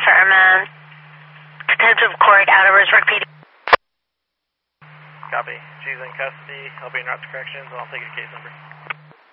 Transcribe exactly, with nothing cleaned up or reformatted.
confirm uh, contempt of court out of Roseburg P D. Copy. She's in custody. I'll be in route to corrections, and I'll take a case number.